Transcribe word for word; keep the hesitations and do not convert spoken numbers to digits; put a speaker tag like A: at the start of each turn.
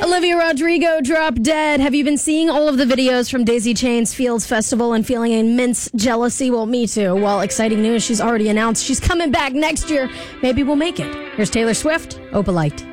A: Olivia Rodrigo dropped dead. Have you been seeing all of the videos from Daisy Chain's Fields Festival and feeling immense jealousy? Well, me too. Well, exciting news. She's already announced she's coming back next year. Maybe we'll make it. Here's Taylor Swift, Opalite.